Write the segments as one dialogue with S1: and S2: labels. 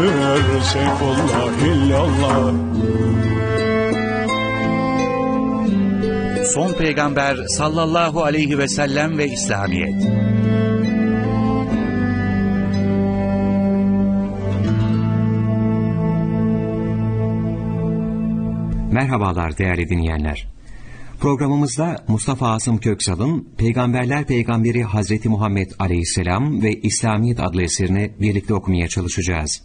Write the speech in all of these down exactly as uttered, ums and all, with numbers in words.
S1: Seyfullah illallah.
S2: Son Peygamber sallallahu aleyhi ve sellem ve İslamiyet.
S3: Merhabalar değerli dinleyenler. Programımızda Mustafa Asım Köksal'ın Peygamberler Peygamberi Hazreti Muhammed Aleyhisselam ve İslamiyet adlı eserini birlikte okumaya çalışacağız.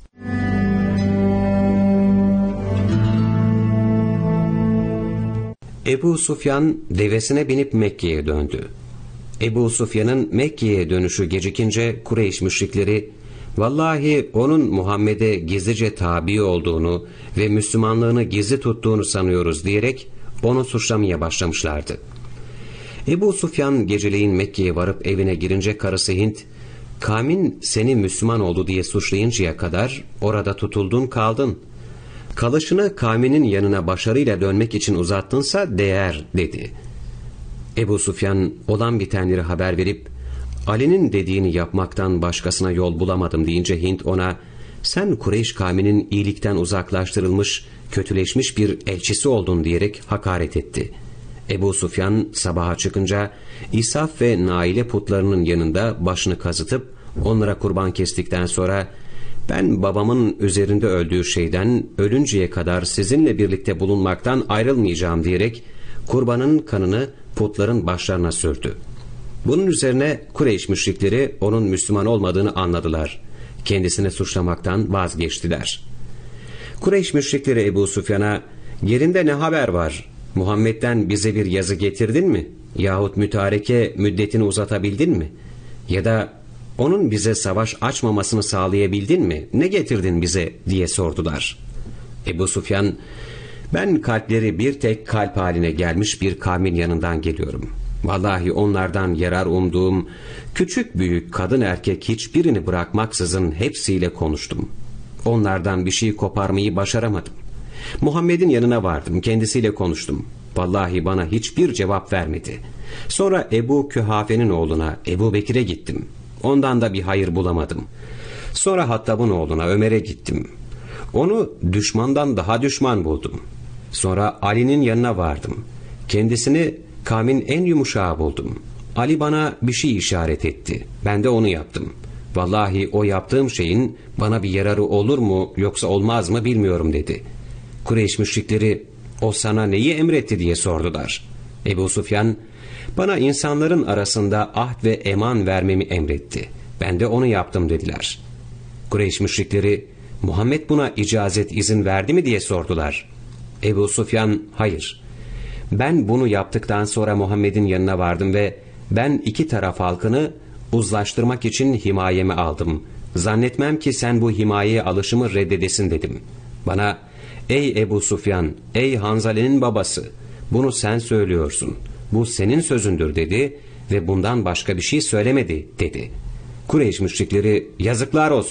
S3: Ebu Sufyan devesine binip Mekke'ye döndü. Ebu Sufyan'ın Mekke'ye dönüşü gecikince Kureyş müşrikleri, vallahi onun Muhammed'e gizlice tabi olduğunu ve Müslümanlığını gizli tuttuğunu sanıyoruz diyerek onu suçlamaya başlamışlardı. Ebu Sufyan geceleyin Mekke'ye varıp evine girince karısı Hint, kavmin seni Müslüman oldu diye suçlayıncaya kadar orada tutuldun kaldın. Kalışını kavminin yanına başarıyla dönmek için uzattınsa değer dedi. Ebu Sufyan olan bitenleri haber verip, Ali'nin dediğini yapmaktan başkasına yol bulamadım deyince Hint ona, sen Kureyş kavminin iyilikten uzaklaştırılmış, kötüleşmiş bir elçisi oldun diyerek hakaret etti. Ebu Sufyan sabaha çıkınca İsaf ve Naile putlarının yanında başını kazıtıp onlara kurban kestikten sonra, ben babamın üzerinde öldüğü şeyden ölünceye kadar sizinle birlikte bulunmaktan ayrılmayacağım diyerek kurbanın kanını putların başlarına sürdü. Bunun üzerine Kureyş müşrikleri onun Müslüman olmadığını anladılar. Kendisini suçlamaktan vazgeçtiler. Kureyş müşrikleri Ebu Sufyan'a, yerinde ne haber var? Muhammed'den bize bir yazı getirdin mi? Yahut mütareke müddetini uzatabildin mi? Ya da onun bize savaş açmamasını sağlayabildin mi? Ne getirdin bize diye sordular. Ebu Sufyan, ben kalpleri bir tek kalp haline gelmiş bir kavmin yanından geliyorum. Vallahi onlardan yarar umduğum, küçük büyük kadın erkek hiçbirini bırakmaksızın hepsiyle konuştum. Onlardan bir şey koparmayı başaramadım. Muhammed'in yanına vardım, kendisiyle konuştum. Vallahi bana hiçbir cevap vermedi. Sonra Ebu Kühafe'nin oğluna Ebu Bekir'e gittim. Ondan da bir hayır bulamadım. Sonra Hattab'ın oğluna Ömer'e gittim. Onu düşmandan daha düşman buldum. Sonra Ali'nin yanına vardım. Kendisini kavmin en yumuşağı buldum. Ali bana bir şey işaret etti. Ben de onu yaptım. Vallahi o yaptığım şeyin bana bir yararı olur mu yoksa olmaz mı bilmiyorum dedi. Kureyş müşrikleri, o sana neyi emretti diye sordular. Ebu Sufyan, bana insanların arasında ahd ve eman vermemi emretti. Ben de onu yaptım dediler. Kureyş müşrikleri, Muhammed buna icazet izin verdi mi diye sordular. Ebu Sufyan, hayır. Ben bunu yaptıktan sonra Muhammed'in yanına vardım ve ben iki taraf halkını uzlaştırmak için himayeme aldım. Zannetmem ki sen bu himayeye alışımı reddedesin dedim. Bana, ey Ebu Sufyan, ey Hanzale'nin babası, bunu sen söylüyorsun. Bu senin sözündür dedi ve bundan başka bir şey söylemedi dedi. Kureyş müşrikleri, yazıklar olsun